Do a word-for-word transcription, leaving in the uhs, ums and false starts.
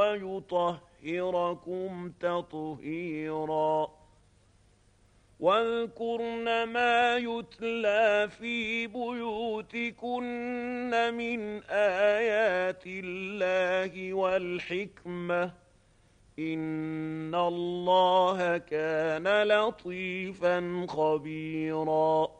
ويطهركم تطهيرا واذكرن ما يتلى في بيوتكن من آيات الله والحكمة إن الله كان لطيفا خبيرا